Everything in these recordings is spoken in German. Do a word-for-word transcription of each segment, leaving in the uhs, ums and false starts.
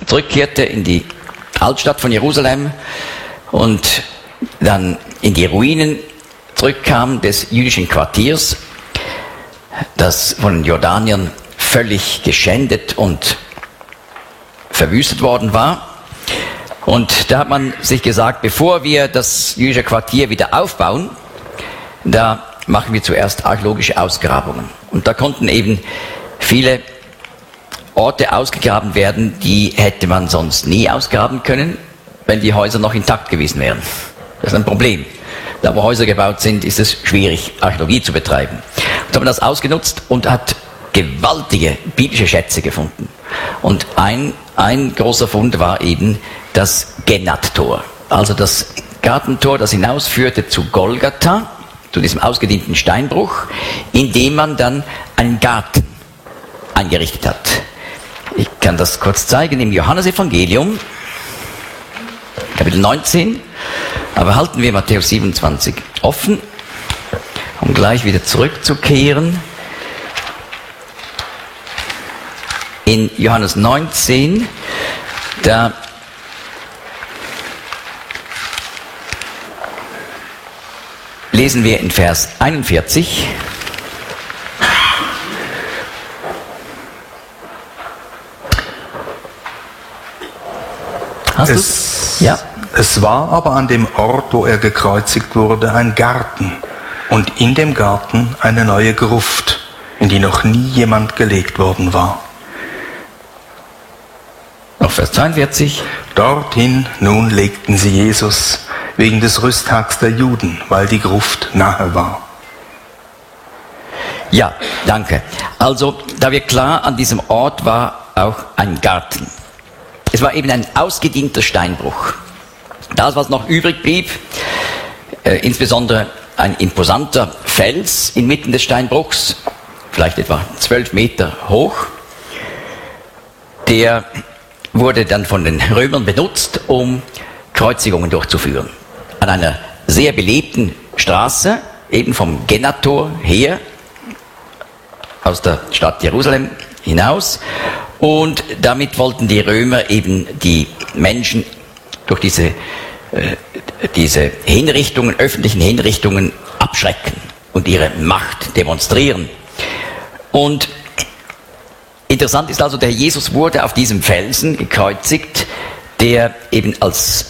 zurückkehrte in die Altstadt von Jerusalem und dann in die Ruinen zurückkam des jüdischen Quartiers, das von den Jordaniern völlig geschändet und verwüstet worden war. Und da hat man sich gesagt, bevor wir das jüdische Quartier wieder aufbauen, da machen wir zuerst archäologische Ausgrabungen. Und da konnten eben viele Orte ausgegraben werden, die hätte man sonst nie ausgraben können, wenn die Häuser noch intakt gewesen wären. Das ist ein Problem. Da wo Häuser gebaut sind, ist es schwierig, Archäologie zu betreiben. Und da hat man das ausgenutzt und hat gewaltige biblische Schätze gefunden. Und ein, ein großer Fund war eben das Genat-Tor. Also das Gartentor, das hinausführte zu Golgatha, zu diesem ausgedehnten Steinbruch, in dem man dann einen Garten eingerichtet hat. Ich kann das kurz zeigen im Johannesevangelium, Kapitel neunzehn, aber halten wir Matthäus siebenundzwanzig offen, um gleich wieder zurückzukehren. In Johannes neunzehn, da lesen wir in Vers einundvierzig, Hast es, ja. es war aber an dem Ort, wo er gekreuzigt wurde, ein Garten und in dem Garten eine neue Gruft, in die noch nie jemand gelegt worden war. Noch Vers zweiundvierzig. Dorthin nun legten sie Jesus wegen des Rüsttags der Juden, weil die Gruft nahe war. Ja, danke. Also, da wird klar, an diesem Ort war auch ein Garten. Es war eben ein ausgedienter Steinbruch. Das, was noch übrig blieb, äh, insbesondere ein imposanter Fels inmitten des Steinbruchs, vielleicht etwa zwölf Meter hoch, der wurde dann von den Römern benutzt, um Kreuzigungen durchzuführen. An einer sehr belebten Straße, eben vom Genat-Tor her, aus der Stadt Jerusalem hinaus. Und damit wollten die Römer eben die Menschen durch diese, äh, diese Hinrichtungen, öffentlichen Hinrichtungen abschrecken und ihre Macht demonstrieren. Und interessant ist also, der Jesus wurde auf diesem Felsen gekreuzigt, der eben als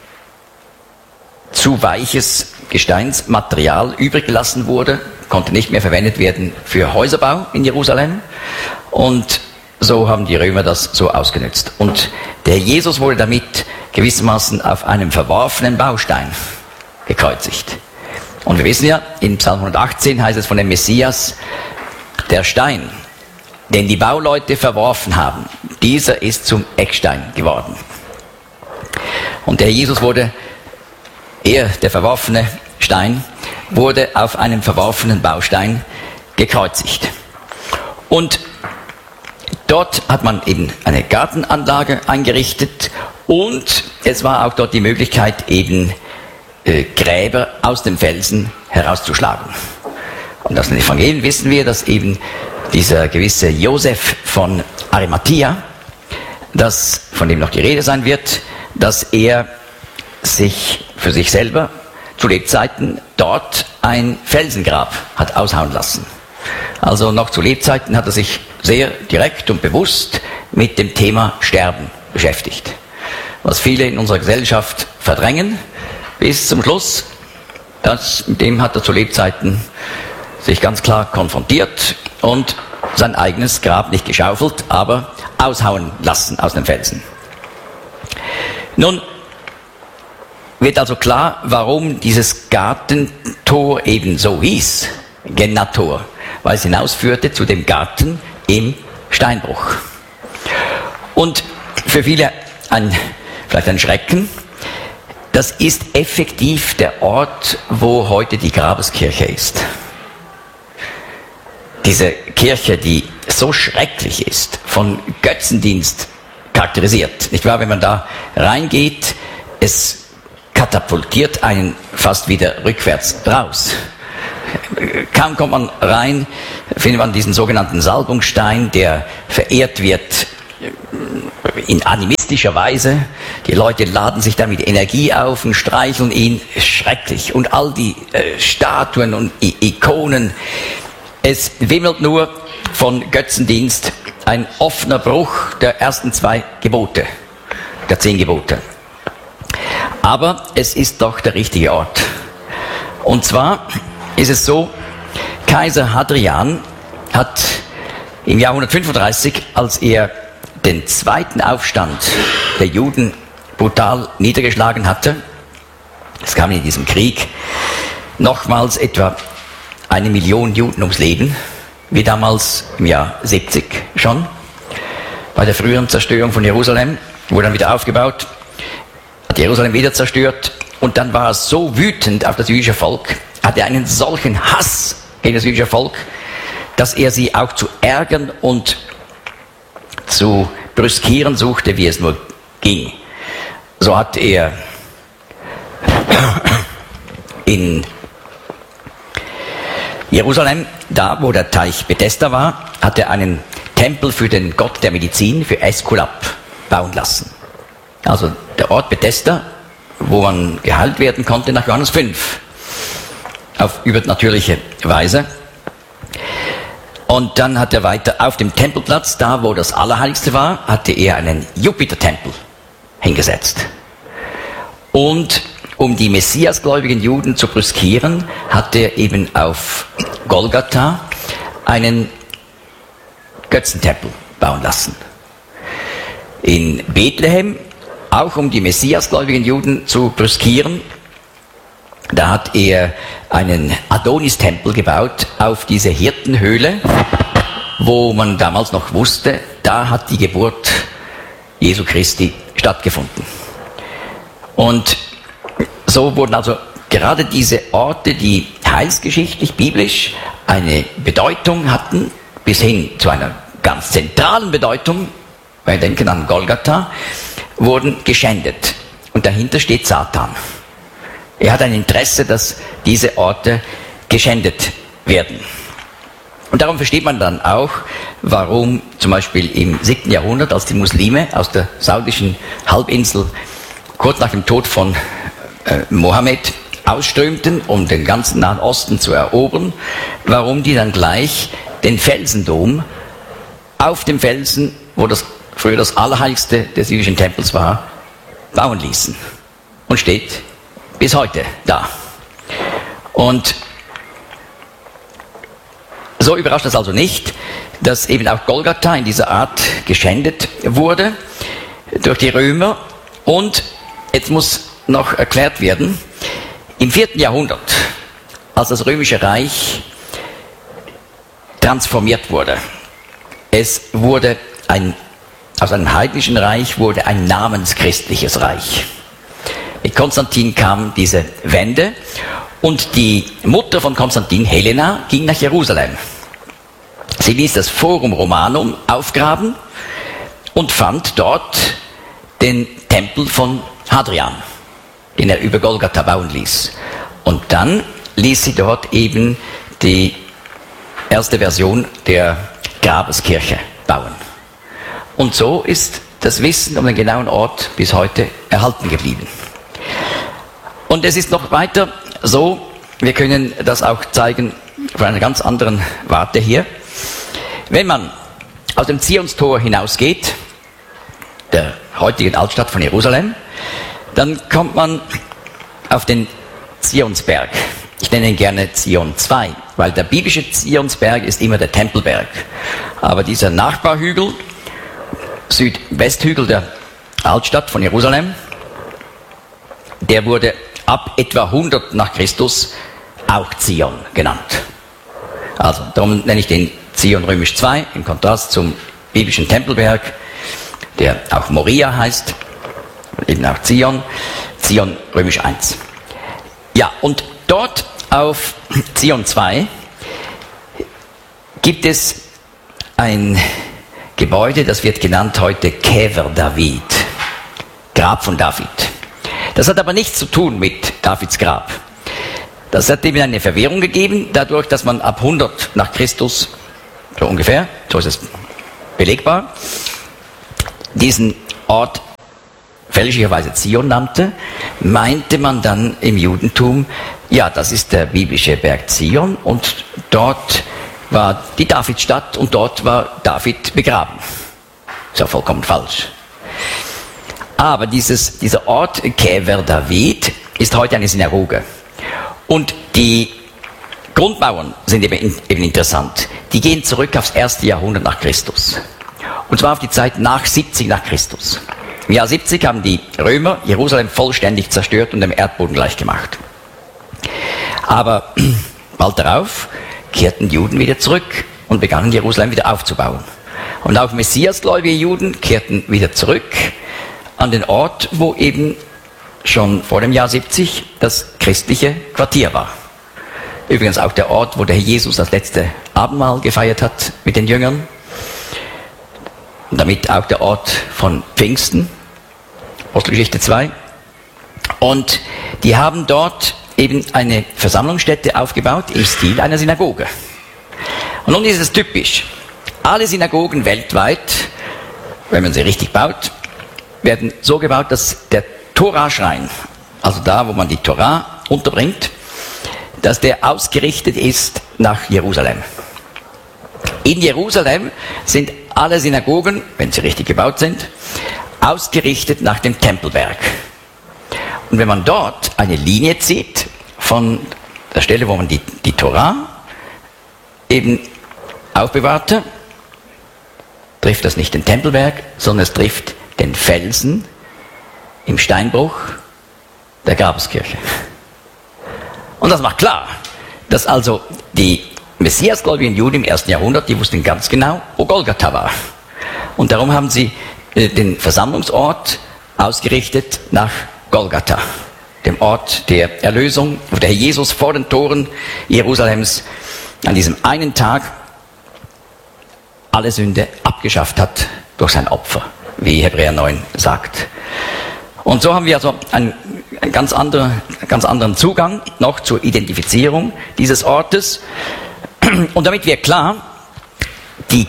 zu weiches Gesteinsmaterial übrig gelassen wurde, konnte nicht mehr verwendet werden für Häuserbau in Jerusalem. Und so haben die Römer das so ausgenutzt. Und der Jesus wurde damit gewissermaßen auf einem verworfenen Baustein gekreuzigt. Und wir wissen ja, in Psalm hundertachtzehn heißt es von dem Messias, der Stein, den die Bauleute verworfen haben, dieser ist zum Eckstein geworden. Und der Jesus wurde, er, der verworfene Stein, wurde auf einem verworfenen Baustein gekreuzigt. Und dort hat man eben eine Gartenanlage eingerichtet und es war auch dort die Möglichkeit, eben äh, Gräber aus dem Felsen herauszuschlagen. Und aus den Evangelien wissen wir, dass eben dieser gewisse Josef von Arimathea, das, von dem noch die Rede sein wird, dass er sich für sich selber zu Lebzeiten dort ein Felsengrab hat aushauen lassen. Also noch zu Lebzeiten hat er sich sehr direkt und bewusst mit dem Thema Sterben beschäftigt. Was viele in unserer Gesellschaft verdrängen, bis zum Schluss, das, mit dem hat er zu Lebzeiten sich ganz klar konfrontiert und sein eigenes Grab nicht geschaufelt, aber aushauen lassen aus dem Felsen. Nun wird also klar, warum dieses Gartentor eben so hieß, Genat-Tor, weil es hinausführte zu dem Garten im Steinbruch. Und für viele ein, vielleicht ein Schrecken, das ist effektiv der Ort, wo heute die Grabeskirche ist. Diese Kirche, die so schrecklich ist, von Götzendienst charakterisiert. Nicht wahr? Wenn man da reingeht, es katapultiert einen fast wieder rückwärts raus. Kaum kommt man rein, findet man diesen sogenannten Salbungsstein, der verehrt wird in animistischer Weise. Die Leute laden sich da mit Energie auf und streicheln ihn. Schrecklich. Und all die äh, Statuen und I- Ikonen. Es wimmelt nur von Götzendienst. Ein offener Bruch der ersten zwei Gebote, der zehn Gebote. Aber es ist doch der richtige Ort. Und zwar ist es so, Kaiser Hadrian hat im Jahr hundertfünfunddreißig, als er den zweiten Aufstand der Juden brutal niedergeschlagen hatte, es kam in diesem Krieg nochmals etwa eine Million Juden ums Leben, wie damals im Jahr siebzig schon, bei der früheren Zerstörung von Jerusalem, wurde dann wieder aufgebaut, hat Jerusalem wieder zerstört und dann war er so wütend auf das jüdische Volk, hatte einen solchen Hass gegen das jüdische Volk, dass er sie auch zu ärgern und zu brüskieren suchte, wie es nur ging. So hat er in Jerusalem, da wo der Teich Bethesda war, hat er einen Tempel für den Gott der Medizin, für Äskulap, bauen lassen. Also der Ort Bethesda, wo man geheilt werden konnte nach Johannes fünf, auf übernatürliche Weise. Und dann hat er weiter auf dem Tempelplatz, da wo das Allerheiligste war, hatte er einen Jupiter-Tempel hingesetzt. Und um die messiasgläubigen Juden zu brüskieren, hat er eben auf Golgatha einen Götzentempel bauen lassen. In Bethlehem, auch um die messiasgläubigen Juden zu brüskieren, da hat er einen Adonis-Tempel gebaut auf diese Hirtenhöhle, wo man damals noch wusste, da hat die Geburt Jesu Christi stattgefunden. Und so wurden also gerade diese Orte, die heilsgeschichtlich, biblisch eine Bedeutung hatten, bis hin zu einer ganz zentralen Bedeutung, wir denken an Golgatha, wurden geschändet. Und dahinter steht Satan. Er hat ein Interesse, dass diese Orte geschändet werden. Und darum versteht man dann auch, warum zum Beispiel im siebten Jahrhundert, als die Muslime aus der saudischen Halbinsel kurz nach dem Tod von äh, Mohammed ausströmten, um den ganzen Nahen Osten zu erobern, warum die dann gleich den Felsendom auf dem Felsen, wo das früher das Allerheiligste des jüdischen Tempels war, bauen ließen. Und steht bis heute da. Und so überrascht es also nicht, dass eben auch Golgatha in dieser Art geschändet wurde durch die Römer. Und jetzt muss noch erklärt werden, im vierten Jahrhundert, als das Römische Reich transformiert wurde, es wurde ein, aus einem heidnischen Reich wurde ein namenschristliches Reich. Mit Konstantin kam diese Wende und die Mutter von Konstantin, Helena, ging nach Jerusalem. Sie ließ das Forum Romanum aufgraben und fand dort den Tempel von Hadrian, den er über Golgatha bauen ließ. Und dann ließ sie dort eben die erste Version der Grabeskirche bauen. Und so ist das Wissen um den genauen Ort bis heute erhalten geblieben. Und es ist noch weiter so, wir können das auch zeigen von einer ganz anderen Warte hier. Wenn man aus dem Zionstor hinausgeht, der heutigen Altstadt von Jerusalem, dann kommt man auf den Zionsberg. Ich nenne ihn gerne Zion zwei, weil der biblische Zionsberg ist immer der Tempelberg. Aber dieser Nachbarhügel, Südwesthügel der Altstadt von Jerusalem, der wurde ab etwa hundert nach Christus auch Zion genannt. Also darum nenne ich den Zion römisch zwei im Kontrast zum biblischen Tempelberg, der auch Moria heißt, eben auch Zion, Zion römisch eins. Ja, und dort auf Zion zwei gibt es ein Gebäude, das wird genannt heute Kever David, Grab von David. Das hat aber nichts zu tun mit Davids Grab. Das hat eben eine Verwirrung gegeben, dadurch, dass man ab hundert nach Christus, so ungefähr, so ist es belegbar, diesen Ort fälschlicherweise Zion nannte, meinte man dann im Judentum, ja, das ist der biblische Berg Zion und dort war die Davidstadt und dort war David begraben. Ist ja vollkommen falsch. Aber dieses, dieser Ort Kever David ist heute eine Synagoge. Und die Grundmauern sind eben, eben interessant. Die gehen zurück aufs erste Jahrhundert nach Christus. Und zwar auf die Zeit nach siebzig nach Christus. Im Jahr siebzig haben die Römer Jerusalem vollständig zerstört und dem Erdboden gleichgemacht. Aber bald darauf kehrten Juden wieder zurück und begannen Jerusalem wieder aufzubauen. Und auch messiasgläubige Juden kehrten wieder zurück an den Ort, wo eben schon vor dem Jahr siebzig das christliche Quartier war. Übrigens auch der Ort, wo der Herr Jesus das letzte Abendmahl gefeiert hat mit den Jüngern. Und damit auch der Ort von Pfingsten, Apostelgeschichte zwei. Und die haben dort eben eine Versammlungsstätte aufgebaut im Stil einer Synagoge. Und nun ist es typisch. Alle Synagogen weltweit, wenn man sie richtig baut, werden so gebaut, dass der Toraschrein, also da, wo man die Tora unterbringt, dass der ausgerichtet ist nach Jerusalem. In Jerusalem sind alle Synagogen, wenn sie richtig gebaut sind, ausgerichtet nach dem Tempelberg. Und wenn man dort eine Linie zieht, von der Stelle, wo man die, die Tora eben aufbewahrte, trifft das nicht den Tempelberg, sondern es trifft den Felsen im Steinbruch der Grabeskirche. Und das macht klar, dass also die messiasgläubigen Juden im ersten Jahrhundert, die wussten ganz genau, wo Golgatha war. Und darum haben sie äh, den Versammlungsort ausgerichtet nach Golgatha, dem Ort der Erlösung, wo der Herr Jesus vor den Toren Jerusalems an diesem einen Tag alle Sünde abgeschafft hat durch sein Opfer, wie Hebräer neun sagt. Und so haben wir also einen, einen ganz, andere, ganz anderen Zugang noch zur Identifizierung dieses Ortes. Und damit wird klar, die,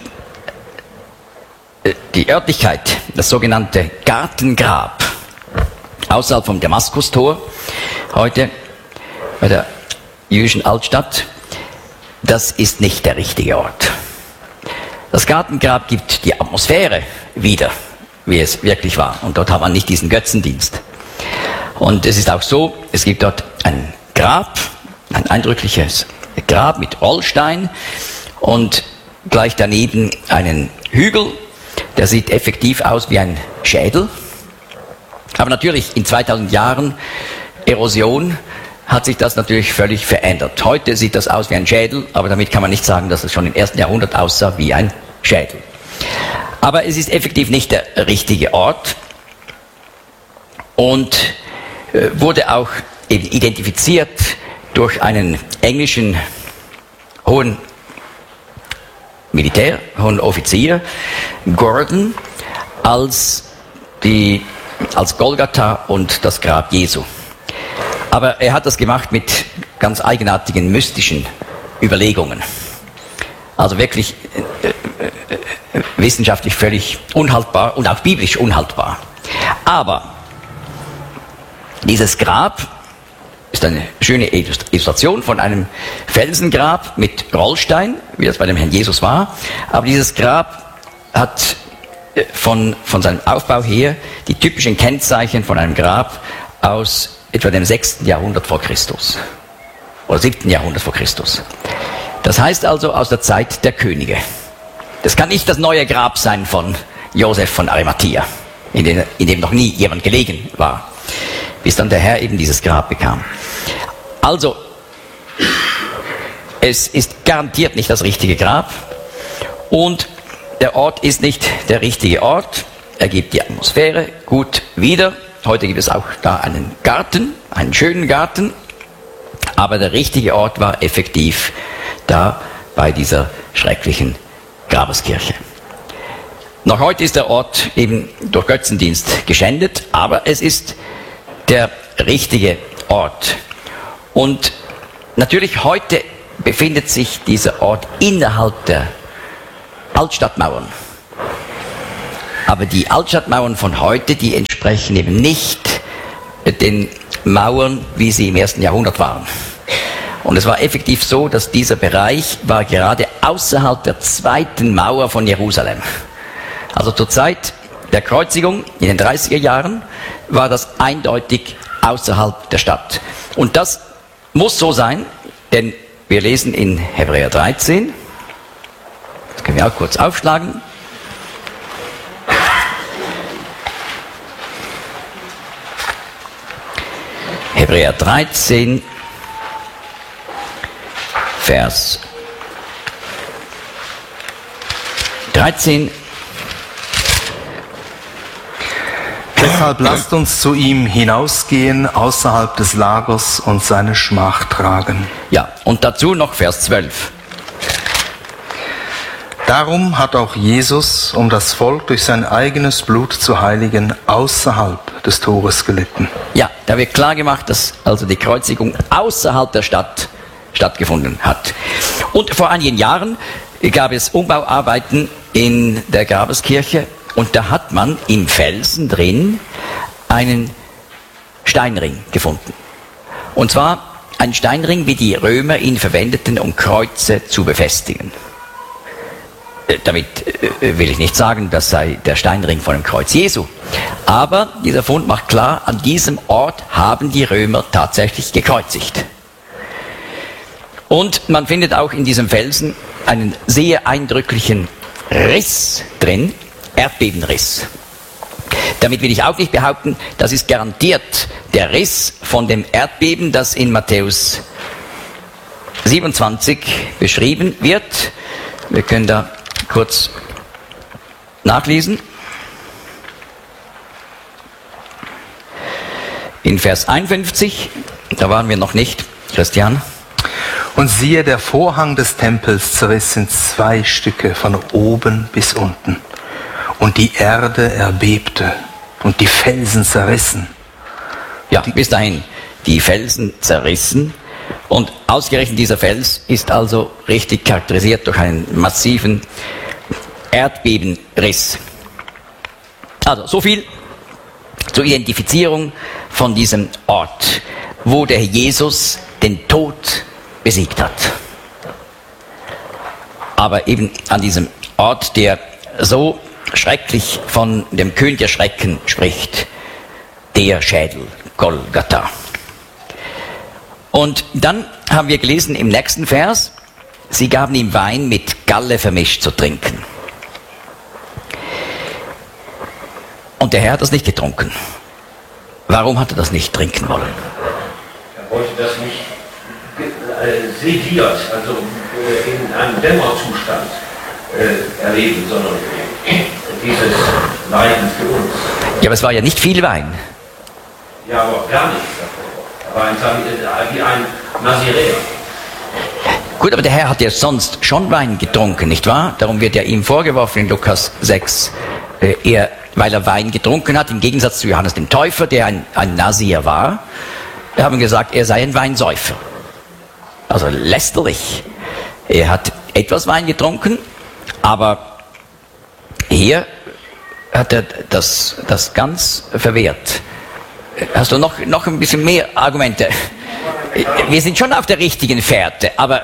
die Örtlichkeit, das sogenannte Gartengrab, außerhalb vom Damaskustor, heute bei der jüdischen Altstadt, das ist nicht der richtige Ort. Das Gartengrab gibt die Atmosphäre wieder, wie es wirklich war. Und dort hat man nicht diesen Götzendienst. Und es ist auch so, es gibt dort ein Grab, ein eindrückliches Grab mit Rollstein und gleich daneben einen Hügel, der sieht effektiv aus wie ein Schädel. Aber natürlich in zweitausend Jahren Erosion hat sich das natürlich völlig verändert. Heute sieht das aus wie ein Schädel, aber damit kann man nicht sagen, dass es schon im ersten Jahrhundert aussah wie ein Schädel. Aber es ist effektiv nicht der richtige Ort und äh, wurde auch eben identifiziert durch einen englischen hohen Militär, hohen Offizier, Gordon, als, die, als Golgatha und das Grab Jesu. Aber er hat das gemacht mit ganz eigenartigen, mystischen Überlegungen. Also wirklich äh, äh, wissenschaftlich völlig unhaltbar und auch biblisch unhaltbar. Aber dieses Grab ist eine schöne Illustration von einem Felsengrab mit Rollstein, wie das bei dem Herrn Jesus war. Aber dieses Grab hat von, von seinem Aufbau her die typischen Kennzeichen von einem Grab aus etwa dem sechsten Jahrhundert vor Christus oder siebten Jahrhundert vor Christus. Das heißt also aus der Zeit der Könige. Das kann nicht das neue Grab sein von Josef von Arimathea, in dem, in dem noch nie jemand gelegen war, bis dann der Herr eben dieses Grab bekam. Also, es ist garantiert nicht das richtige Grab und der Ort ist nicht der richtige Ort. Er gibt die Atmosphäre gut wieder. Heute gibt es auch da einen Garten, einen schönen Garten, aber der richtige Ort war effektiv da bei dieser schrecklichen Grabeskirche. Noch heute ist der Ort eben durch Götzendienst geschändet, aber es ist der richtige Ort. Und natürlich heute befindet sich dieser Ort innerhalb der Altstadtmauern. Aber die Altstadtmauern von heute, die entsprechen eben nicht den Mauern, wie sie im ersten Jahrhundert waren. Und es war effektiv so, dass dieser Bereich war gerade außerhalb der zweiten Mauer von Jerusalem. Also zur Zeit der Kreuzigung in den dreißiger Jahren war das eindeutig außerhalb der Stadt. Und das muss so sein, denn wir lesen in Hebräer dreizehn, das können wir auch kurz aufschlagen. Hebräer dreizehn, Vers dreizehn. Deshalb lasst uns zu ihm hinausgehen, außerhalb des Lagers und seine Schmach tragen. Ja, und dazu noch Vers zwölf. Darum hat auch Jesus, um das Volk durch sein eigenes Blut zu heiligen, außerhalb des Tores gelitten. Ja, da wird klar gemacht, dass also die Kreuzigung außerhalb der Stadt stattgefunden hat. Und vor einigen Jahren gab es Umbauarbeiten in der Grabeskirche und da hat man im Felsen drin einen Steinring gefunden. Und zwar ein Steinring, wie die Römer ihn verwendeten, um Kreuze zu befestigen. Damit will ich nicht sagen, das sei der Steinring von dem Kreuz Jesu. Aber dieser Fund macht klar, an diesem Ort haben die Römer tatsächlich gekreuzigt. Und man findet auch in diesem Felsen einen sehr eindrücklichen Riss drin, Erdbebenriss. Damit will ich auch nicht behaupten, das ist garantiert der Riss von dem Erdbeben, das in Matthäus siebenundzwanzig beschrieben wird. Wir können da kurz nachlesen. In Vers einundfünfzig, da waren wir noch nicht, Christian. Und siehe, der Vorhang des Tempels zerriss in zwei Stücke von oben bis unten. Und die Erde erbebte und die Felsen zerrissen. Ja, bis dahin, die Felsen zerrissen. Und ausgerechnet dieser Fels ist also richtig charakterisiert durch einen massiven Erdbebenriss. Also so viel zur Identifizierung von diesem Ort, wo der Jesus den Tod besiegt hat. Aber eben an diesem Ort, der so schrecklich von dem König der Schrecken spricht, der Schädel, Golgatha. Und dann haben wir gelesen im nächsten Vers, sie gaben ihm Wein mit Galle vermischt zu trinken. Und der Herr hat das nicht getrunken. Warum hat er das nicht trinken wollen? Er wollte das nicht äh, sediert, also äh, in einem Dämmerzustand äh, erleben, sondern dieses Leiden für uns. Ja, aber es war ja nicht viel Wein. Ja, aber gar nichts davon. Er war ein, wie ein Naziräer. Gut, aber der Herr hat ja sonst schon Wein getrunken, nicht wahr? Darum wird ja ihm vorgeworfen in Lukas sechs, äh, er, weil er Wein getrunken hat, im Gegensatz zu Johannes dem Täufer, der ein, ein Nazir war. Wir haben gesagt, er sei ein Weinsäufer. Also lästerlich. Er hat etwas Wein getrunken, aber hier hat er das, das ganz verwehrt. Hast du noch, noch ein bisschen mehr Argumente? Wir sind schon auf der richtigen Fährte, aber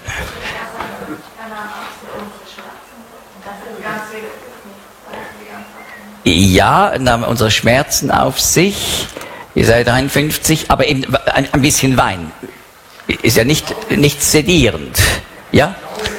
ja, nahm unsere Schmerzen auf sich, ihr seid dreiundfünfzig, aber eben ein, ein bisschen Wein ist ja nicht, nicht sedierend, ja?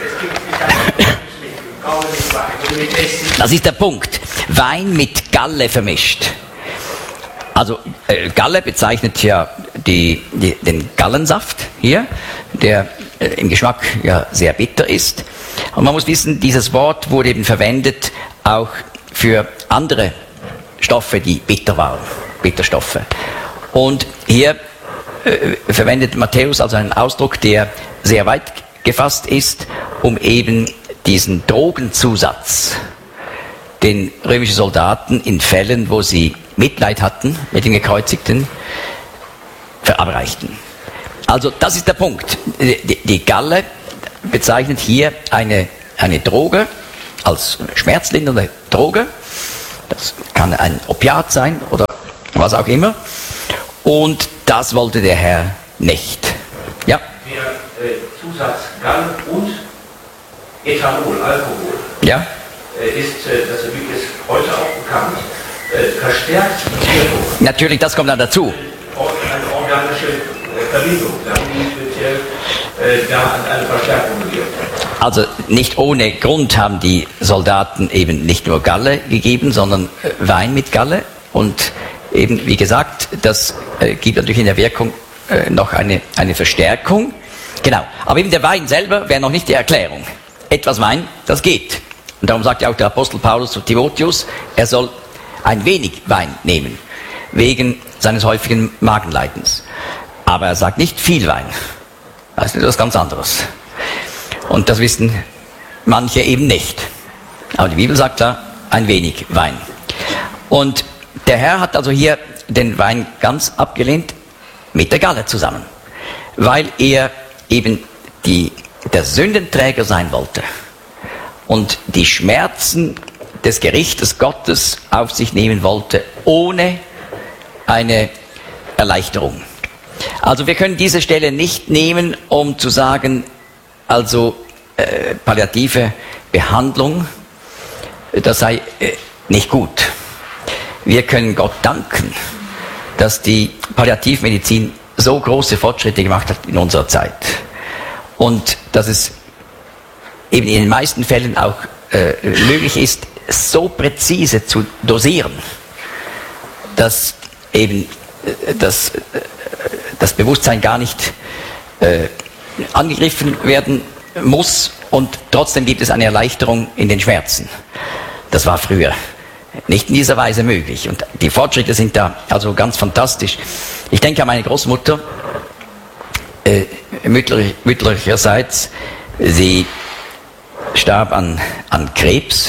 Das ist der Punkt. Wein mit Galle vermischt. Also äh, Galle bezeichnet ja die, die, den Gallensaft hier, der äh, im Geschmack ja sehr bitter ist. Und man muss wissen, dieses Wort wurde eben verwendet auch für andere Stoffe, die bitter waren, Bitterstoffe. Und hier äh, verwendet Matthäus also einen Ausdruck, der sehr weit gefasst ist, um eben diesen Drogenzusatz, den römischen Soldaten in Fällen, wo sie Mitleid hatten mit den Gekreuzigten, verabreichten. Also das ist der Punkt. Die, die Galle bezeichnet hier eine, eine Droge, als schmerzlindernde Droge. Das kann ein Opiat sein oder was auch immer. Und das wollte der Herr nicht. Ja? Der äh, Zusatz Galle und Ethanol, Alkohol, Ja? äh, ist, äh, das ist heute auch bekannt, äh, verstärkt die Wirkung. Natürlich, das kommt dann dazu. Eine organische äh, Verbindung, da haben die speziell äh, da an eine Verstärkung gewirkt. Also nicht ohne Grund haben die Soldaten eben nicht nur Galle gegeben, sondern äh, Wein mit Galle. Und eben, wie gesagt, das äh, gibt natürlich in der Wirkung äh, noch eine, eine Verstärkung. Genau, aber eben der Wein selber wäre noch nicht die Erklärung. Etwas Wein, das geht. Und darum sagt ja auch der Apostel Paulus zu Timotheus, er soll ein wenig Wein nehmen, wegen seines häufigen Magenleidens. Aber er sagt nicht viel Wein. Das ist etwas ganz anderes. Und das wissen manche eben nicht. Aber die Bibel sagt da, ein wenig Wein. Und der Herr hat also hier den Wein ganz abgelehnt mit der Galle zusammen, weil er eben die, der Sündenträger sein wollte und die Schmerzen des Gerichtes Gottes auf sich nehmen wollte, ohne eine Erleichterung. Also wir können diese Stelle nicht nehmen, um zu sagen, also äh, palliative Behandlung, das sei äh, nicht gut. Wir können Gott danken, dass die Palliativmedizin so große Fortschritte gemacht hat in unserer Zeit. Und dass es eben in den meisten Fällen auch äh, möglich ist, so präzise zu dosieren, dass eben äh, das, äh, das Bewusstsein gar nicht äh, angegriffen werden muss und trotzdem gibt es eine Erleichterung in den Schmerzen. Das war früher nicht in dieser Weise möglich und die Fortschritte sind da also ganz fantastisch. Ich denke an meine Großmutter, äh, mütterlich, mütterlicherseits, sie starb an, an Krebs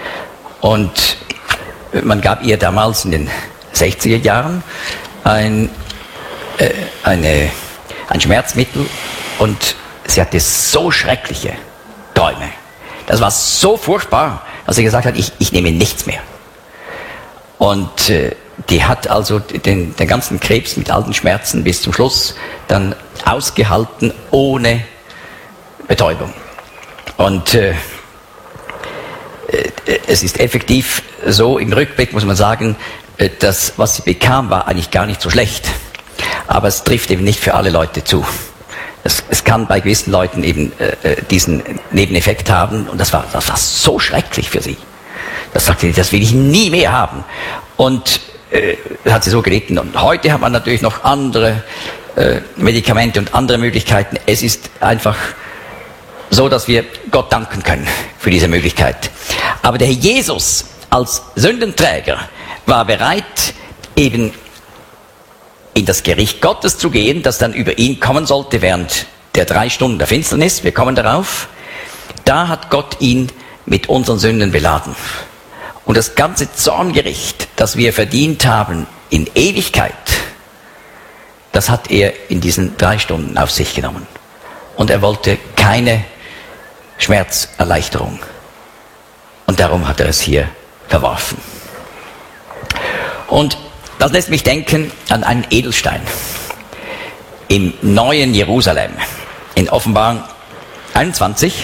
und man gab ihr damals in den sechziger Jahren ein, äh, eine, ein Schmerzmittel und sie hatte so schreckliche Träume. Das war so furchtbar, dass sie gesagt hat, ich, ich nehme nichts mehr. Und äh, die hat also den, den ganzen Krebs mit all den Schmerzen bis zum Schluss dann ausgehalten, ohne Betäubung. Und äh, äh, es ist effektiv so, im Rückblick muss man sagen, äh, das, was sie bekam, war eigentlich gar nicht so schlecht. Aber es trifft eben nicht für alle Leute zu. Es, es kann bei gewissen Leuten eben äh, diesen Nebeneffekt haben und das war, das war so schrecklich für sie. Das sagte sie, das will ich nie mehr haben. Und äh, hat sie so gelitten. Und heute hat man natürlich noch andere äh, Medikamente und andere Möglichkeiten. Es ist einfach so, dass wir Gott danken können für diese Möglichkeit. Aber der Herr Jesus als Sündenträger war bereit, eben in das Gericht Gottes zu gehen, das dann über ihn kommen sollte während der drei Stunden der Finsternis. Wir kommen darauf. Da hat Gott ihn mit unseren Sünden beladen. Und das ganze Zorngericht, das wir verdient haben in Ewigkeit, das hat er in diesen drei Stunden auf sich genommen. Und er wollte keine Schmerzerleichterung. Und darum hat er es hier verworfen. Und das lässt mich denken an einen Edelstein im neuen Jerusalem. In Offenbarung einundzwanzig.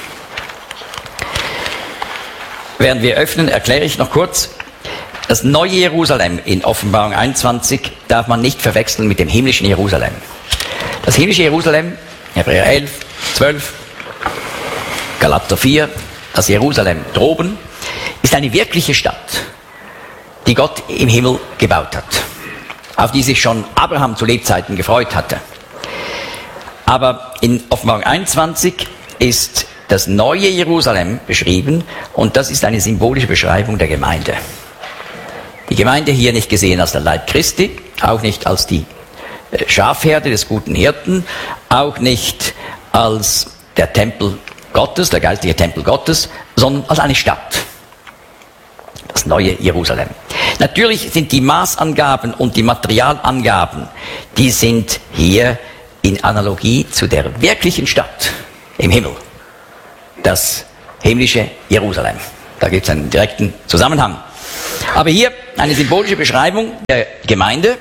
Während wir öffnen, erkläre ich noch kurz, das neue Jerusalem in Offenbarung einundzwanzig darf man nicht verwechseln mit dem himmlischen Jerusalem. Das himmlische Jerusalem, Hebräer elf, zwölf, Galater vier, das Jerusalem droben, ist eine wirkliche Stadt, die Gott im Himmel gebaut hat, auf die sich schon Abraham zu Lebzeiten gefreut hatte. Aber in Offenbarung einundzwanzig ist das neue Jerusalem beschrieben und das ist eine symbolische Beschreibung der Gemeinde. Die Gemeinde hier nicht gesehen als der Leib Christi, auch nicht als die Schafherde des guten Hirten, auch nicht als der Tempel Gottes, der geistliche Tempel Gottes, sondern als eine Stadt. Das neue Jerusalem. Natürlich sind die Maßangaben und die Materialangaben, die sind hier in Analogie zu der wirklichen Stadt im Himmel. Das himmlische Jerusalem. Da gibt es einen direkten Zusammenhang. Aber hier eine symbolische Beschreibung der Gemeinde.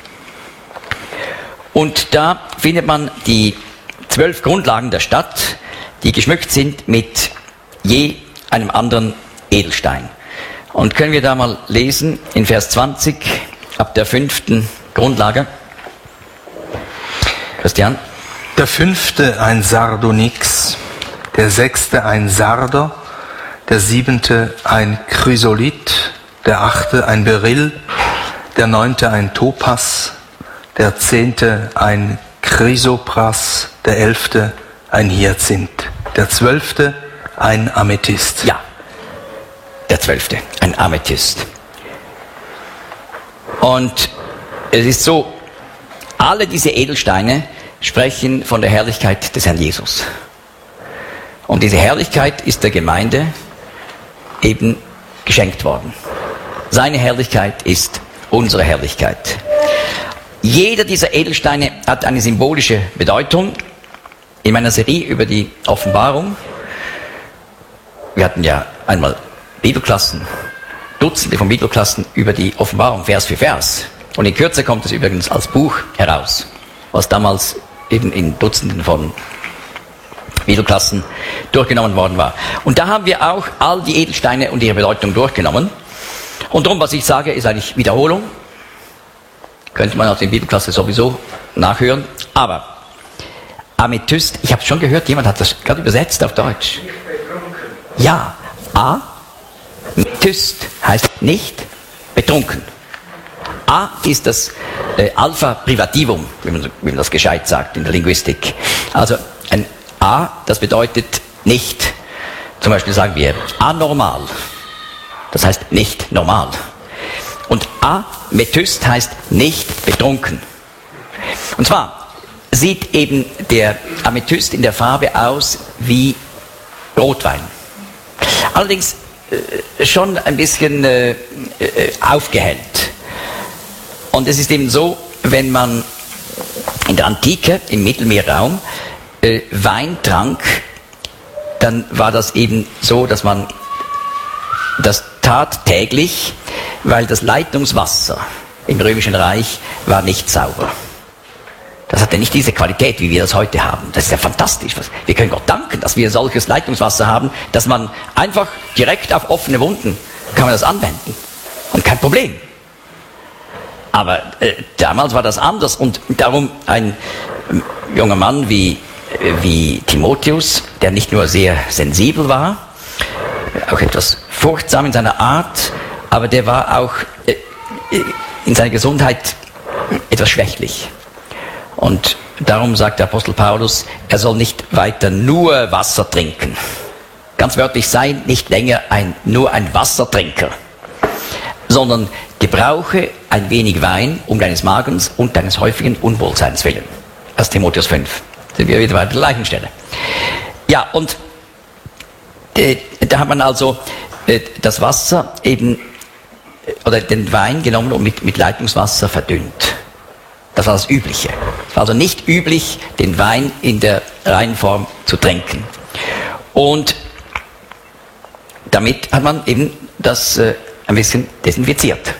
Und da findet man die zwölf Grundlagen der Stadt, die geschmückt sind mit je einem anderen Edelstein. Und können wir da mal lesen in Vers zwanzig ab der fünften Grundlage. Christian? Der fünfte ein Sardonyx, der sechste ein Sarder, der siebente ein Chrysolit, der achte ein Beryl, der neunte ein Topas, der zehnte ein Chrysopras, der elfte ein Hyazinth, der zwölfte ein Amethyst. Ja, der zwölfte, ein Amethyst. Und es ist so, alle diese Edelsteine sprechen von der Herrlichkeit des Herrn Jesus. Und diese Herrlichkeit ist der Gemeinde eben geschenkt worden. Seine Herrlichkeit ist unsere Herrlichkeit. Jeder dieser Edelsteine hat eine symbolische Bedeutung. In meiner Serie über die Offenbarung, wir hatten ja einmal Bibelklassen, Dutzende von Bibelklassen über die Offenbarung, Vers für Vers. Und in Kürze kommt es übrigens als Buch heraus, was damals eben in Dutzenden von Bibelklassen durchgenommen worden war. Und da haben wir auch all die Edelsteine und ihre Bedeutung durchgenommen. Und darum, was ich sage, ist eigentlich Wiederholung. Könnte man aus der Bibelklasse sowieso nachhören. Aber Amethyst, ich habe schon gehört, jemand hat das gerade übersetzt auf Deutsch. Ja, A, Amethyst heißt nicht betrunken. A ist das äh, Alpha Privativum, wie man, wie man das gescheit sagt in der Linguistik. Also ein A, das bedeutet nicht, zum Beispiel sagen wir anormal, das heißt nicht normal. Und Amethyst heißt nicht betrunken. Und zwar sieht eben der Amethyst in der Farbe aus wie Rotwein. Allerdings äh, schon ein bisschen äh, äh, aufgehellt. Und es ist eben so, wenn man in der Antike, im Mittelmeerraum, äh, Wein trank, dann war das eben so, dass man das tat täglich, weil das Leitungswasser im Römischen Reich war nicht sauber. Das hatte nicht diese Qualität, wie wir das heute haben. Das ist ja fantastisch. Wir können Gott danken, dass wir solches Leitungswasser haben, dass man einfach direkt auf offene Wunden kann man das anwenden. Und kein Problem. Aber äh, damals war das anders. Und darum ein äh, junger Mann wie, äh, wie Timotheus, der nicht nur sehr sensibel war, auch etwas furchtsam in seiner Art, aber der war auch äh, in seiner Gesundheit etwas schwächlich. Und darum sagt der Apostel Paulus, er soll nicht weiter nur Wasser trinken. Ganz wörtlich, sei nicht länger ein, nur ein Wassertrinker, sondern gebrauche ein wenig Wein um deines Magens und deines häufigen Unwohlseins willen. erster Timotheus fünf. Sind wir wieder bei der gleichen Stelle. Ja, und äh, da hat man also äh, das Wasser eben, oder den Wein genommen und mit, mit Leitungswasser verdünnt. Das war das Übliche. Es war also nicht üblich, den Wein in der reinen Form zu trinken. Und damit hat man eben das äh, ein bisschen desinfiziert.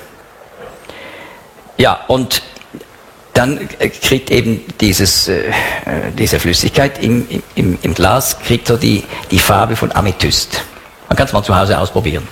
Ja, und dann kriegt eben dieses, äh, diese Flüssigkeit im, im, im Glas, kriegt so die, die Farbe von Amethyst. Man kann es mal zu Hause ausprobieren.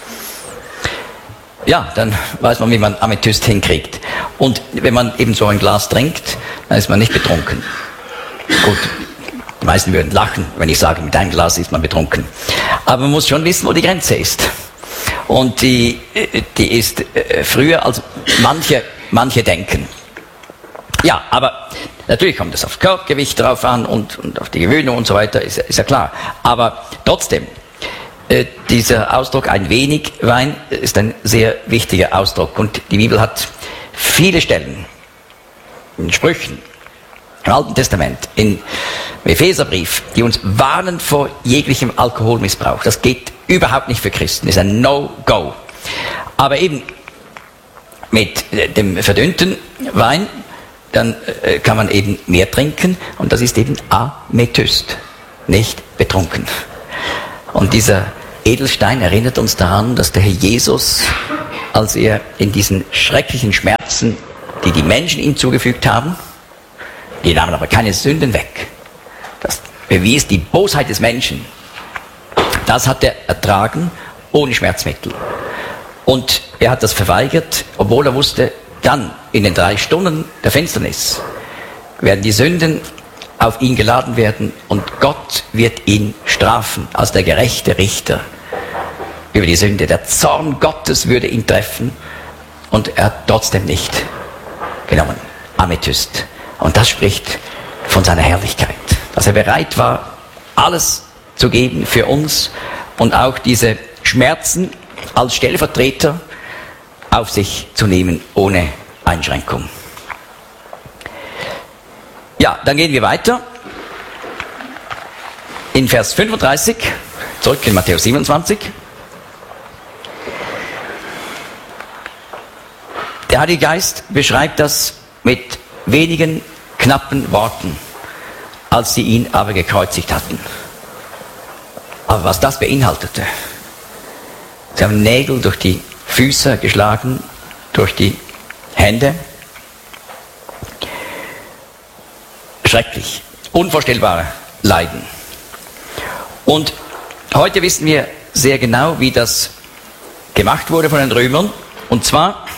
Ja, dann weiß man, wie man Amethyst hinkriegt. Und wenn man eben so ein Glas trinkt, dann ist man nicht betrunken. Gut, die meisten würden lachen, wenn ich sage, mit einem Glas ist man betrunken. Aber man muss schon wissen, wo die Grenze ist. Und die, die ist früher, als manche, manche denken. Ja, aber natürlich kommt es aufs Körpergewicht drauf an und, und auf die Gewöhnung und so weiter, ist, ist ja klar. Aber trotzdem, äh, dieser Ausdruck, ein wenig Wein, ist ein sehr wichtiger Ausdruck. Und die Bibel hat viele Stellen, in Sprüchen, im Alten Testament, im Epheserbrief, die uns warnen vor jeglichem Alkoholmissbrauch. Das geht überhaupt nicht für Christen, ist ein No-Go. Aber eben mit dem verdünnten Wein, dann äh, kann man eben mehr trinken und das ist eben Amethyst, nicht betrunken. Und dieser Edelstein erinnert uns daran, dass der Herr Jesus als er in diesen schrecklichen Schmerzen, die die Menschen ihm zugefügt haben, die nahmen aber keine Sünden weg. Das bewies die Bosheit des Menschen. Das hat er ertragen, ohne Schmerzmittel. Und er hat das verweigert, obwohl er wusste, dann in den drei Stunden der Finsternis werden die Sünden auf ihn geladen werden und Gott wird ihn strafen als der gerechte Richter über die Sünde. Der Zorn Gottes würde ihn treffen und er hat trotzdem nicht genommen. Amethyst. Und das spricht von seiner Herrlichkeit, dass er bereit war, alles zu geben für uns und auch diese Schmerzen als Stellvertreter auf sich zu nehmen, ohne Einschränkung. Ja, dann gehen wir weiter. In Vers fünfunddreißig, zurück in Matthäus siebenundzwanzig. Der Heilige Geist beschreibt das mit wenigen knappen Worten, als sie ihn aber gekreuzigt hatten. Aber was das beinhaltete, sie haben Nägel durch die Füße geschlagen, durch die Hände. Schrecklich, unvorstellbare Leiden. Und heute wissen wir sehr genau, wie das gemacht wurde von den Römern. Und zwar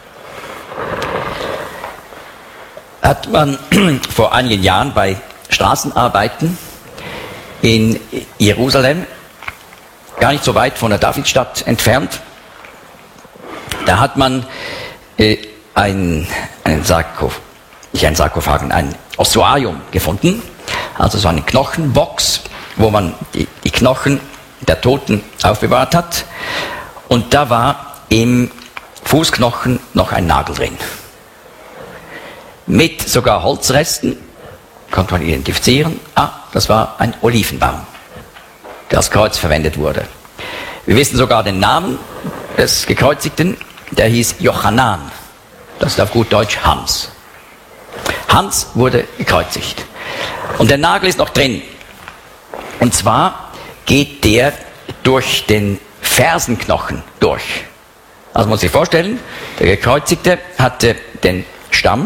hat man vor einigen Jahren bei Straßenarbeiten in Jerusalem, gar nicht so weit von der Davidstadt entfernt, da hat man äh, ein, einen Sarkophag, nicht ein Sarkophag, ein Ossuarium gefunden, also so eine Knochenbox, wo man die, die Knochen der Toten aufbewahrt hat. Und da war im Fußknochen noch ein Nagel drin. Mit sogar Holzresten konnte man identifizieren, ah, das war ein Olivenbaum, der als Kreuz verwendet wurde. Wir wissen sogar den Namen des Gekreuzigten, der hieß Jochanan, das ist auf gut Deutsch Hans. Hans wurde gekreuzigt. Und der Nagel ist noch drin. Und zwar geht der durch den Fersenknochen durch. Also muss ich sich vorstellen, der Gekreuzigte hatte den Stamm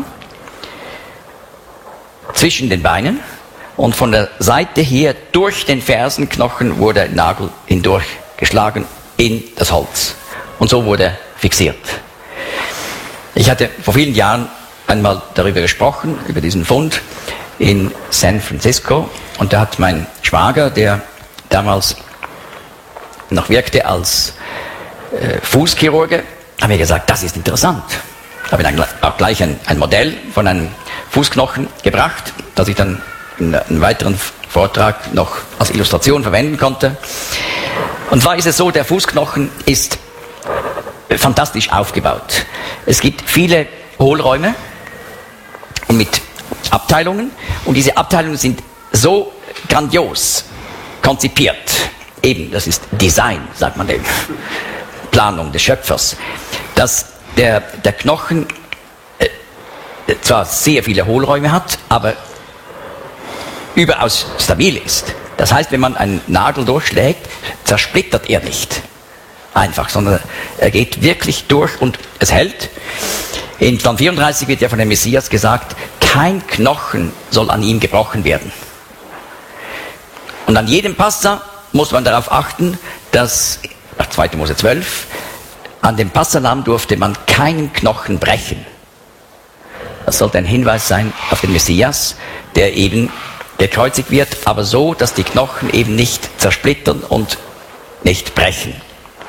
zwischen den Beinen und von der Seite her durch den Fersenknochen wurde der Nagel hindurch geschlagen in das Holz. Und so wurde er fixiert. Ich hatte vor vielen Jahren einmal darüber gesprochen, über diesen Fund in San Francisco. Und da hat mein Schwager, der damals noch wirkte als äh, Fußchirurge, hat mir gesagt, das ist interessant. Ich habe dann auch gleich ein, ein Modell von einem Fußknochen gebracht, das ich dann in einem weiteren Vortrag noch als Illustration verwenden konnte. Und zwar ist es so, der Fußknochen ist fantastisch aufgebaut. Es gibt viele Hohlräume und mit Abteilungen und diese Abteilungen sind so grandios konzipiert. Eben, das ist Design, sagt man dem. Planung des Schöpfers. Dass der, der Knochen äh, zwar sehr viele Hohlräume hat, aber überaus stabil ist. Das heißt, wenn man einen Nagel durchschlägt, zersplittert er nicht einfach, sondern er geht wirklich durch und es hält. In Psalm vierunddreißig wird ja von dem Messias gesagt, kein Knochen soll an ihm gebrochen werden. Und an jedem Passa muss man darauf achten, dass, nach zweiter Mose zwölf, an dem Passalamm durfte man keinen Knochen brechen. Das sollte ein Hinweis sein auf den Messias, der eben gekreuzigt wird, aber so, dass die Knochen eben nicht zersplittern und nicht brechen.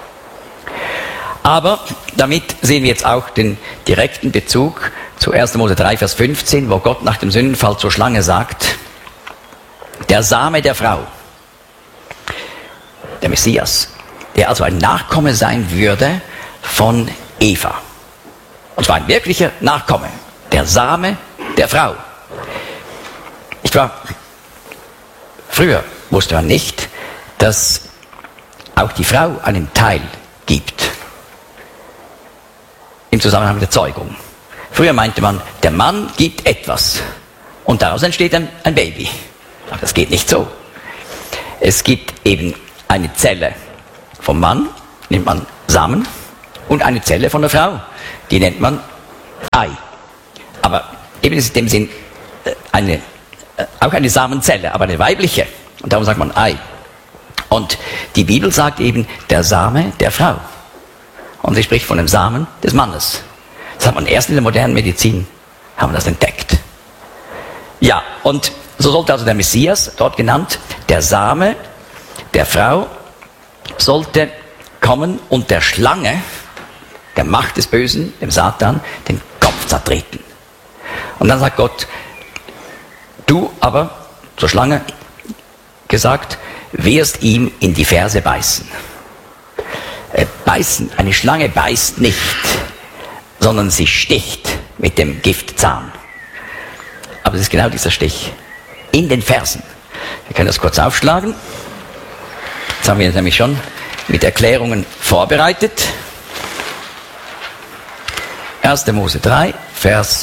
Aber damit sehen wir jetzt auch den direkten Bezug zu erster Mose drei, Vers fünfzehn, wo Gott nach dem Sündenfall zur Schlange sagt, der Same der Frau, der Messias, der also ein Nachkomme sein würde von Eva. Und zwar ein wirklicher Nachkomme, der Same der Frau. Ich war, früher wusste man nicht, dass auch die Frau einen Teil gibt im Zusammenhang mit der Zeugung. Früher meinte man, der Mann gibt etwas und daraus entsteht ein, ein Baby. Aber das geht nicht so. Es gibt eben eine Zelle vom Mann, nimmt man Samen, und eine Zelle von der Frau. Die nennt man Ei. Aber eben ist in dem Sinn eine, äh, auch eine Samenzelle, aber eine weibliche. Und darum sagt man Ei. Und die Bibel sagt eben, der Same der Frau. Und sie spricht von dem Samen des Mannes. Das hat man erst in der modernen Medizin, haben wir das entdeckt. Ja, und so sollte also der Messias, dort genannt, der Same der Frau, sollte kommen und der Schlange, der Macht des Bösen, dem Satan, den Kopf zertreten. Und dann sagt Gott, du aber, zur Schlange gesagt, wirst ihm in die Ferse beißen. Äh, beißen, eine Schlange beißt nicht, sondern sie sticht mit dem Giftzahn. Aber es ist genau dieser Stich in den Fersen. Wir können das kurz aufschlagen. Jetzt haben wir nämlich schon mit Erklärungen vorbereitet. erster Mose drei, Vers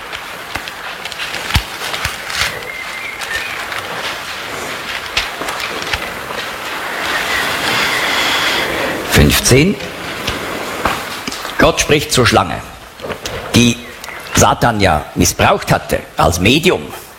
fünfzehn. Gott spricht zur Schlange, die Satan ja missbraucht hatte als Medium,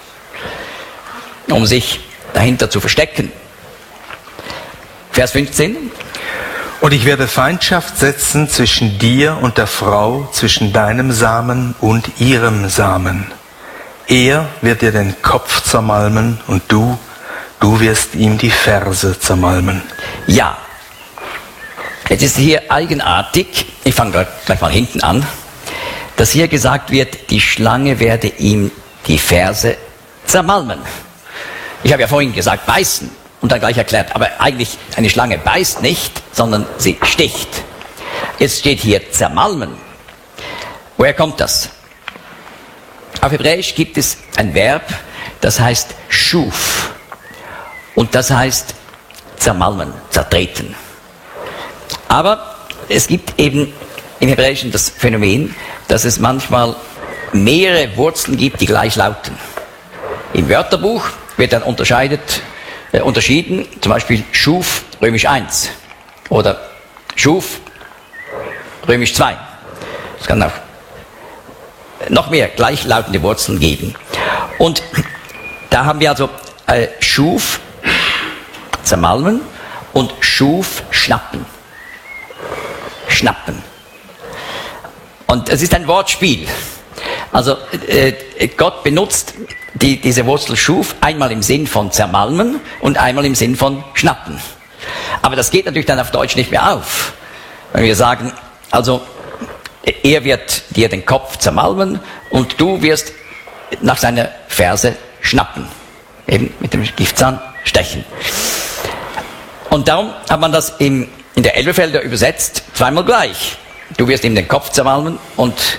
um sich dahinter zu verstecken. Vers fünfzehn. Und ich werde Feindschaft setzen zwischen dir und der Frau, zwischen deinem Samen und ihrem Samen. Er wird dir den Kopf zermalmen und du, du wirst ihm die Ferse zermalmen. Ja, jetzt ist hier eigenartig, ich fange gleich mal hinten an, dass hier gesagt wird, die Schlange werde ihm die Ferse zermalmen. Ich habe ja vorhin gesagt, beißen und dann gleich erklärt, aber eigentlich eine Schlange beißt nicht, sondern sie sticht. Jetzt steht hier zermalmen. Woher kommt das? Auf Hebräisch gibt es ein Verb, das heißt schuf und das heißt zermalmen, zertreten. Aber es gibt eben im Hebräischen das Phänomen, dass es manchmal mehrere Wurzeln gibt, die gleich lauten. Im Wörterbuch wird dann unterscheidet, äh, unterschieden, zum Beispiel schuf römisch eins oder schuf römisch zwei. Es kann auch noch mehr gleichlautende Wurzeln geben. Und da haben wir also äh, schuf, zermalmen und schuf, schnappen. Schnappen. Und es ist ein Wortspiel. Also äh, Gott benutzt die, diese Wurzel schuf einmal im Sinn von zermalmen und einmal im Sinn von schnappen. Aber das geht natürlich dann auf Deutsch nicht mehr auf. Wenn wir sagen, also er wird dir den Kopf zermalmen und du wirst nach seiner Ferse schnappen. Eben mit dem Giftzahn stechen. Und darum hat man das im, in der Elberfelder übersetzt zweimal gleich. Du wirst ihm den Kopf zermalmen und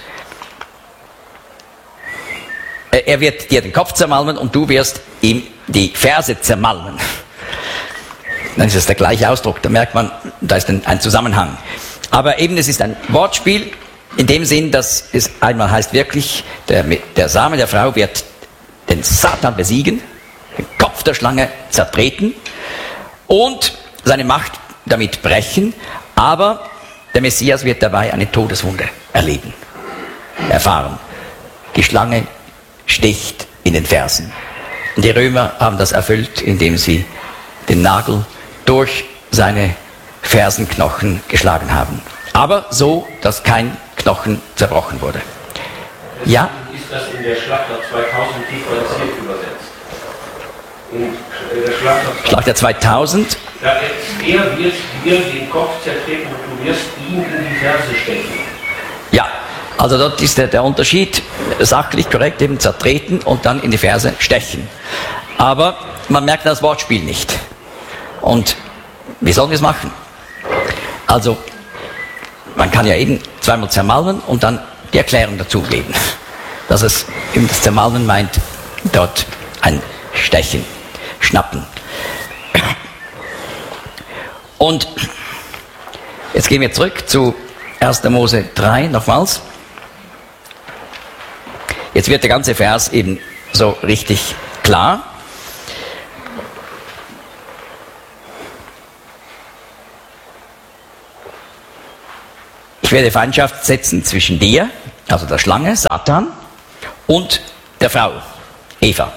äh, er wird dir den Kopf zermalmen und du wirst ihm die Ferse zermalmen. Dann ist es der gleiche Ausdruck, da merkt man, da ist ein, ein Zusammenhang. Aber eben, es ist ein Wortspiel in dem Sinn, dass es einmal heißt wirklich, der, der Same der Frau wird den Satan besiegen, den Kopf der Schlange zertreten und seine Macht damit brechen, aber der Messias wird dabei eine Todeswunde erleben, erfahren. Die Schlange sticht in den Fersen. Und die Römer haben das erfüllt, indem sie den Nagel durch seine Fersenknochen geschlagen haben. Aber so, dass kein Knochen zerbrochen wurde. Ja? Ist das in der Schlachter zweitausend differenziert übersetzt? In der Schlachter, Schlachter zweitausend. Da ist, er wird dir den Kopf zertreten und du wirst ihn in die Ferse stechen. Ja, also dort ist der, der Unterschied sachlich korrekt, eben zertreten und dann in die Ferse stechen. Aber man merkt das Wortspiel nicht. Und wie sollen wir es machen? Also, man kann ja eben zweimal zermalmen und dann die Erklärung dazu geben, dass es eben das Zermalmen meint, dort ein Stechen, Schnappen. Und jetzt gehen wir zurück zu erster Mose drei nochmals. Jetzt wird der ganze Vers eben so richtig klar. ich werde Feindschaft setzen zwischen dir, also der Schlange, Satan, und der Frau, Eva.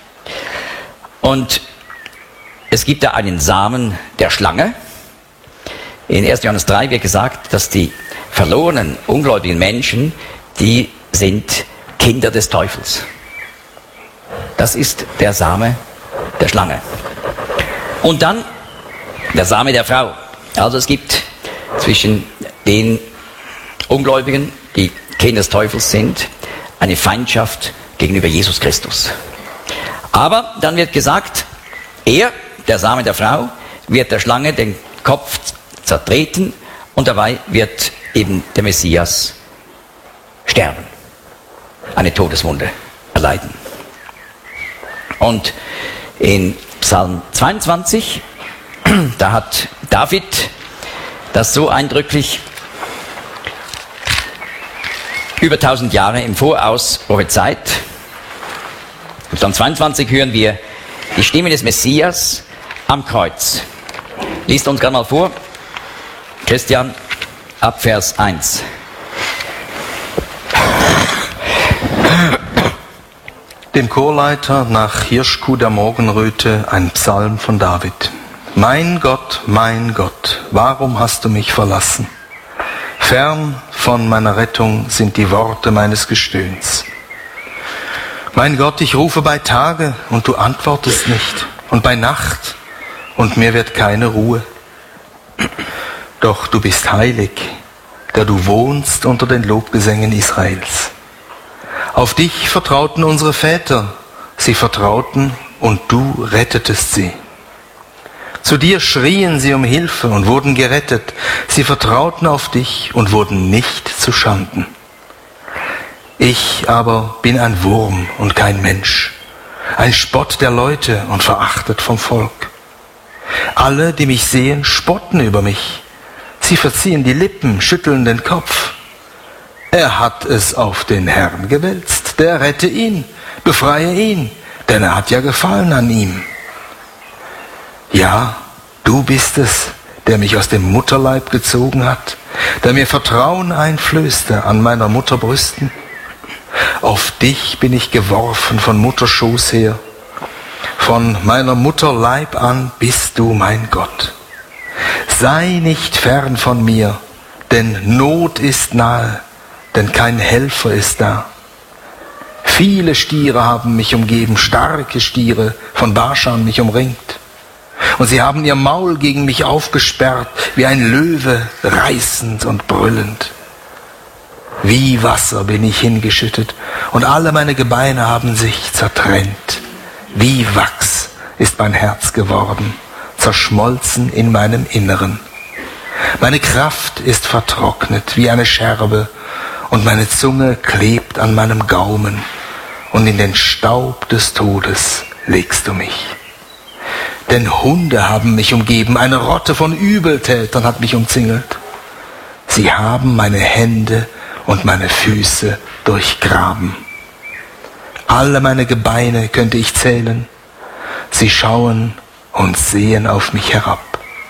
Und es gibt da einen Samen der Schlange. In erster Johannes drei wird gesagt, dass die verlorenen, ungläubigen Menschen, die sind Kinder des Teufels. Das ist der Same der Schlange. Und dann der Same der Frau. Also es gibt zwischen den Ungläubigen, die Kinder des Teufels sind, eine Feindschaft gegenüber Jesus Christus. Aber dann wird gesagt, er, der Same der Frau, wird der Schlange den Kopf zertreten und dabei wird eben der Messias sterben, eine Todeswunde erleiden. Und in Psalm zweiundzwanzig, da hat David das so eindrücklich über tausend Jahre im Voraus prophezeit. In Psalm zweiundzwanzig hören wir die Stimme des Messias am Kreuz. Liest uns gerade mal vor, Christian, ab Vers eins. Dem Chorleiter nach Hirschkuh der Morgenröte ein Psalm von David. Mein Gott, mein Gott, warum hast du mich verlassen? Fern von meiner Rettung sind die Worte meines Gestöhns. Mein Gott, ich rufe bei Tage und du antwortest nicht, und bei Nacht und mir wird keine Ruhe. Doch du bist heilig, der du wohnst unter den Lobgesängen Israels. Auf dich vertrauten unsere Väter, sie vertrauten und du rettetest sie. Zu dir schrien sie um Hilfe und wurden gerettet. Sie vertrauten auf dich und wurden nicht zu Schanden. Ich aber bin ein Wurm und kein Mensch, ein Spott der Leute und verachtet vom Volk. Alle, die mich sehen, spotten über mich. Sie verziehen die Lippen, schütteln den Kopf. Er hat es auf den Herrn gewälzt, der rette ihn, befreie ihn, denn er hat ja Gefallen an ihm. Ja, du bist es, der mich aus dem Mutterleib gezogen hat, der mir Vertrauen einflößte an meiner Mutter Brüsten. Auf dich bin ich geworfen von Mutterschoß her. Von meiner Mutter Leib an bist du mein Gott. Sei nicht fern von mir, denn Not ist nahe, denn kein Helfer ist da. Viele Stiere haben mich umgeben, starke Stiere von Baschan mich umringt. Und sie haben ihr Maul gegen mich aufgesperrt, wie ein Löwe, reißend und brüllend. Wie Wasser bin ich hingeschüttet, und alle meine Gebeine haben sich zertrennt. Wie Wachs ist mein Herz geworden, zerschmolzen in meinem Inneren. Meine Kraft ist vertrocknet wie eine Scherbe, und meine Zunge klebt an meinem Gaumen, und in den Staub des Todes legst du mich. Denn Hunde haben mich umgeben, eine Rotte von Übeltätern hat mich umzingelt. Sie haben meine Hände und meine Füße durchgraben. Alle meine Gebeine könnte ich zählen. Sie schauen und sehen auf mich herab.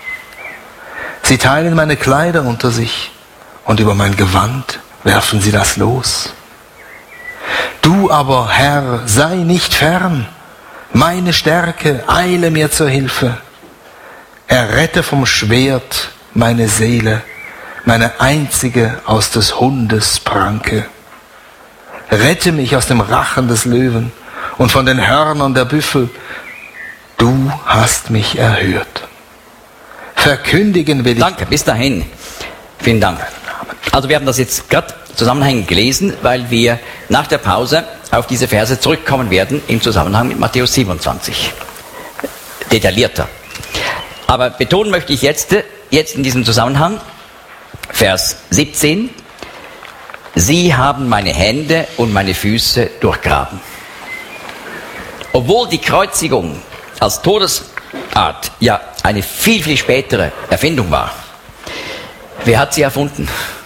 Sie teilen meine Kleider unter sich, und über mein Gewand werfen sie das los. Du aber, Herr, sei nicht fern. Meine Stärke, eile mir zur Hilfe. Errette vom Schwert meine Seele, meine einzige aus des Hundes Pranke. Rette mich aus dem Rachen des Löwen und von den Hörnern der Büffel. Du hast mich erhört. Verkündigen will ich. Danke, bis dahin. Vielen Dank. Also wir haben das jetzt gerade zusammenhängend gelesen, weil wir nach der Pause auf diese Verse zurückkommen werden im Zusammenhang mit Matthäus siebenundzwanzig. Detaillierter. Aber betonen möchte ich jetzt, jetzt in diesem Zusammenhang, Vers siebzehn, Sie haben meine Hände und meine Füße durchgraben. Obwohl die Kreuzigung als Todesart ja eine viel, viel spätere Erfindung war. Wer hat sie erfunden?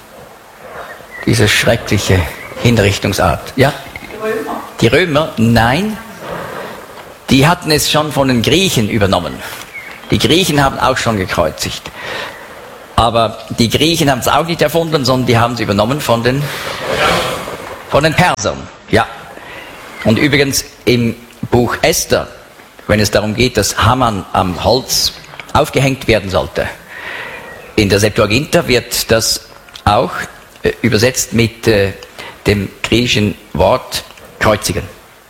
Diese schreckliche Hinrichtungsart. Ja? Die Römer. Die Römer? Nein. Die hatten es schon von den Griechen übernommen. Die Griechen haben auch schon gekreuzigt. Aber die Griechen haben es auch nicht erfunden, sondern die haben es übernommen von den, von den Persern. Ja. Und übrigens im Buch Esther, wenn es darum geht, dass Haman am Holz aufgehängt werden sollte, in der Septuaginta wird das auch äh, übersetzt mit äh, dem griechischen Wort kreuzigen.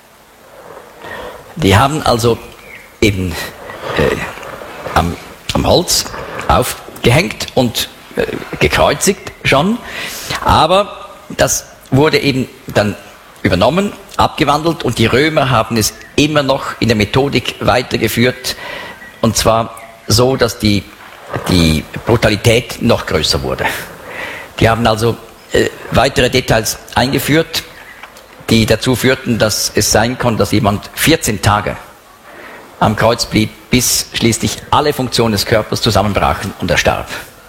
Die haben also eben äh, am, am Holz aufgehängt und äh, gekreuzigt schon, aber das wurde eben dann übernommen, abgewandelt und die Römer haben es immer noch in der Methodik weitergeführt und zwar so, dass die, die Brutalität noch größer wurde. Die haben also äh, weitere Details eingeführt, die dazu führten, dass es sein konnte, dass jemand vierzehn Tage am Kreuz blieb, bis schließlich alle Funktionen des Körpers zusammenbrachen und er starb.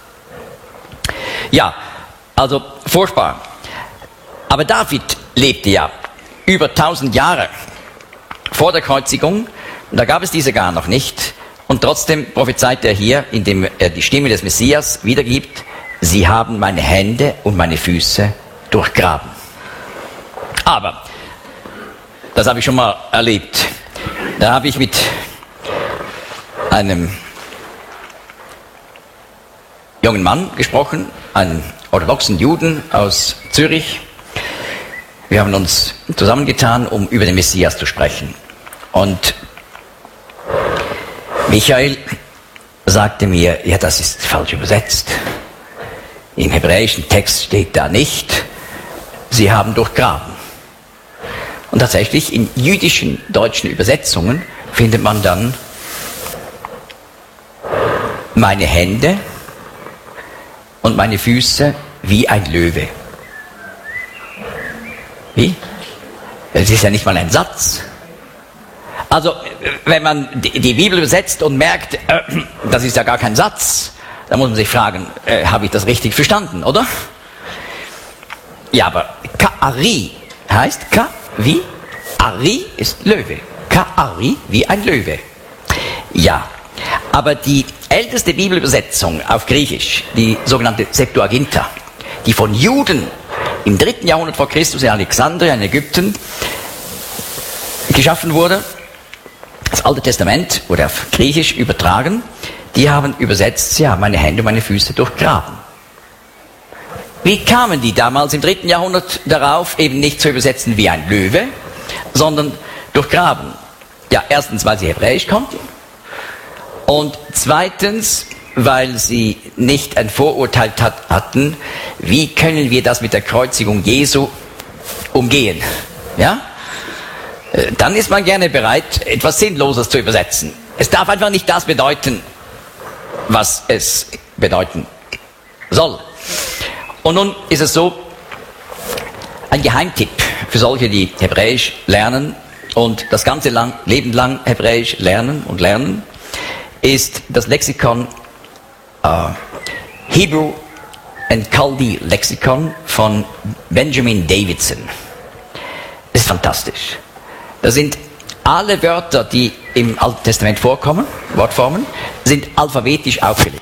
Ja, also furchtbar. Aber David lebte ja über tausend Jahre vor der Kreuzigung, und da gab es diese gar noch nicht, und trotzdem prophezeit er hier, indem er die Stimme des Messias wiedergibt, sie haben meine Hände und meine Füße durchgraben. Aber, das habe ich schon mal erlebt, da habe ich mit einem jungen Mann gesprochen, einem orthodoxen Juden aus Zürich. Wir haben uns zusammengetan, um über den Messias zu sprechen. Und Michael sagte mir, ja, das ist falsch übersetzt. Im hebräischen Text steht da nicht, sie haben durchgraben. Und tatsächlich in jüdischen deutschen Übersetzungen findet man dann meine Hände und meine Füße wie ein Löwe. Wie? Das ist ja nicht mal ein Satz. Also, wenn man die Bibel übersetzt und merkt, äh, das ist ja gar kein Satz, dann muss man sich fragen, äh, habe ich das richtig verstanden, oder? Ja, aber Ka'ari heißt Ka wie? Ari ist Löwe. Ka'ari wie ein Löwe. Ja, aber die älteste Bibelübersetzung auf Griechisch, die sogenannte Septuaginta, die von Juden im dritten Jahrhundert vor Christus in Alexandria in Ägypten geschaffen wurde, das Alte Testament wurde auf Griechisch übertragen, die haben übersetzt, ja, meine Hände und meine Füße durchgraben. Wie kamen die damals im dritten Jahrhundert darauf, eben nicht zu übersetzen wie ein Löwe, sondern durchgraben? Ja, erstens, weil sie Hebräisch konnten und zweitens, weil sie nicht ein Vorurteil hat, hatten, wie können wir das mit der Kreuzigung Jesu umgehen? Ja? Dann ist man gerne bereit, etwas Sinnloses zu übersetzen. Es darf einfach nicht das bedeuten, was es bedeuten soll. Und nun ist es so, ein Geheimtipp für solche, die Hebräisch lernen und das ganze lang, Leben lang Hebräisch lernen und lernen, ist das Lexikon uh, Hebrew and Chaldee Lexikon von Benjamin Davidson. Das ist fantastisch. Da sind alle Wörter, die im Alten Testament vorkommen, Wortformen, sind alphabetisch aufgelegt.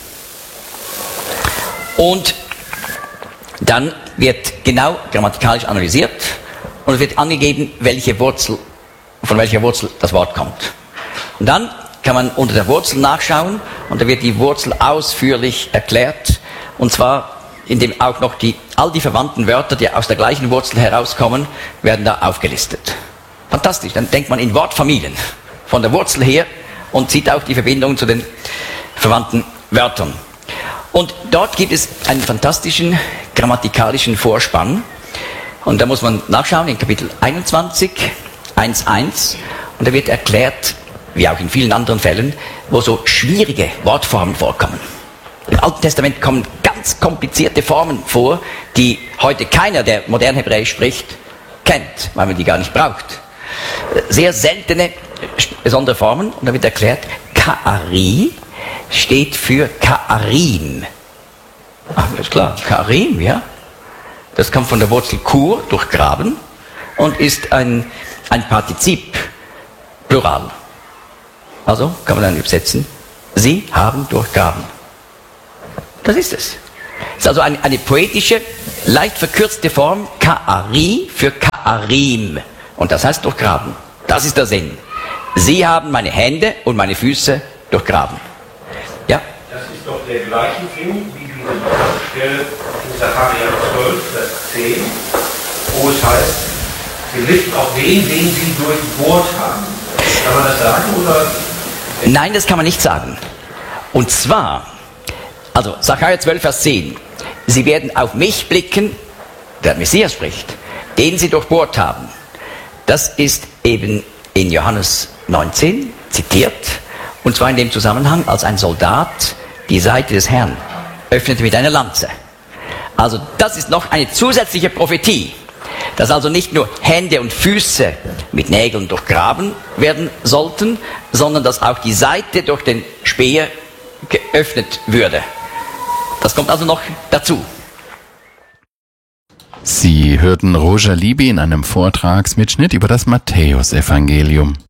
Und dann wird genau grammatikalisch analysiert und es wird angegeben, welche Wurzel, von welcher Wurzel das Wort kommt. Und dann kann man unter der Wurzel nachschauen und da wird die Wurzel ausführlich erklärt, und zwar indem auch noch die, all die verwandten Wörter, die aus der gleichen Wurzel herauskommen, werden da aufgelistet. Fantastisch, dann denkt man in Wortfamilien von der Wurzel her und sieht auch die Verbindung zu den verwandten Wörtern. Und dort gibt es einen fantastischen grammatikalischen Vorspann und da muss man nachschauen in Kapitel einundzwanzig, eins Punkt eins, und da wird erklärt, wie auch in vielen anderen Fällen, wo so schwierige Wortformen vorkommen. Im Alten Testament kommen ganz komplizierte Formen vor, die heute keiner, der modern Hebräisch spricht, kennt, weil man die gar nicht braucht. Sehr seltene, besondere Formen, und da wird erklärt, Ka'ari steht für Ka'arim. Ach, ist klar, Ka'arim, ja. Das kommt von der Wurzel Kur, durchgraben, und ist ein, ein Partizip, Plural. Also kann man dann übersetzen, sie haben durchgraben. Das ist es. Es ist also eine, eine poetische, leicht verkürzte Form, Ka'ari für Ka'arim. Und das heißt durchgraben. Das ist der Sinn. Sie haben meine Hände und meine Füße durchgraben. Ja? Das ist doch der gleiche Sinn wie diese Stelle in Sacharja zwölf, Vers zehn, wo es heißt, sie lichten auch den, den sie durchbohrt haben. Kann man das sagen oder? Nein, das kann man nicht sagen. Und zwar, also Sacharja zwölf, Vers zehn, sie werden auf mich blicken, der Messias spricht, den sie durchbohrt haben. Das ist eben in Johannes neunzehn zitiert, und zwar in dem Zusammenhang, als ein Soldat die Seite des Herrn öffnete mit einer Lanze. Also das ist noch eine zusätzliche Prophetie, dass also nicht nur Hände und Füße mit Nägeln durchgraben werden sollten, sondern dass auch die Seite durch den Speer geöffnet würde. Das kommt also noch dazu. Sie hörten Roger Libby in einem Vortragsmitschnitt über das Matthäusevangelium.